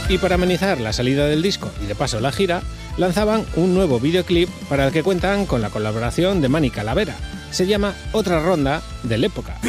Y para amenizar la salida del disco y de paso la gira, lanzaban un nuevo videoclip para el que cuentan con la colaboración de Manny Calavera. Se llama Otra Ronda de la Época.